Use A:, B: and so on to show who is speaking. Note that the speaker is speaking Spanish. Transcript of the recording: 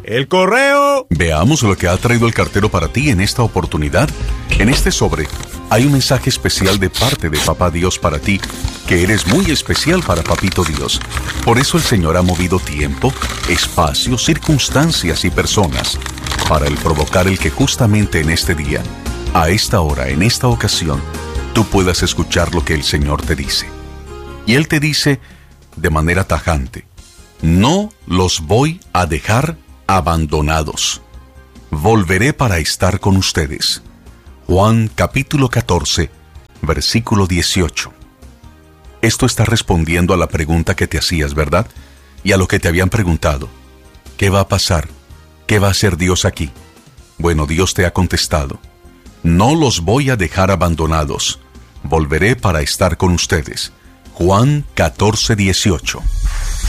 A: ¡El correo!
B: Veamos lo que ha traído el cartero para ti en esta oportunidad. En este sobre hay un mensaje especial de parte de Papá Dios para ti, que eres muy especial para Papito Dios. Por eso el Señor ha movido tiempo, espacio, circunstancias y personas para el provocar el que justamente en este día, a esta hora, en esta ocasión, tú puedas escuchar lo que el Señor te dice. Y Él te dice de manera tajante: no los voy a dejar abandonados. Volveré para estar con ustedes. Juan capítulo 14, versículo 18. Esto está respondiendo a la pregunta que te hacías, ¿verdad? Y a lo que te habían preguntado. ¿Qué va a pasar? ¿Qué va a hacer Dios aquí? Bueno, Dios te ha contestado: no los voy a dejar abandonados. Volveré para estar con ustedes. Juan 14, 18.